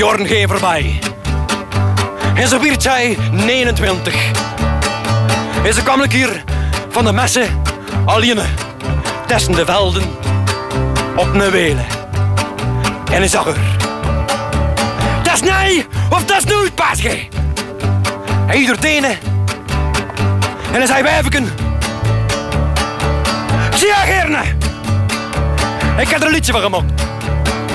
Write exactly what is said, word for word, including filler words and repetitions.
jaren geen voorbij. En zo werd zij negenentwintig. En ze kwam hier van de messen alleen tussen de velden op een welen. En hij zag haar. Dat is nee of dat is nooit, paasje. Hij door tenen. En hij zei wijfken. Zie je, Gerne? Ik heb er een liedje van gemaakt.